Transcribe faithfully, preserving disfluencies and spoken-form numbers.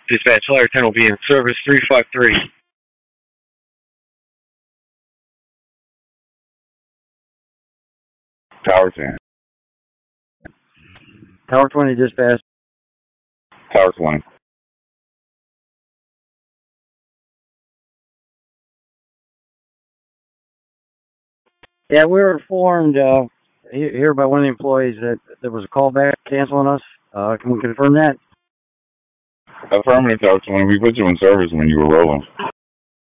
Dispatch, Flyer ten will be in service three five three. Tower ten. Tower twenty, dispatch. Tower twenty. Yeah, we were informed uh, here by one of the employees that there was a callback canceling us. Uh, can we confirm that? Affirmative, Tower twenty. We put you in service when you were rolling.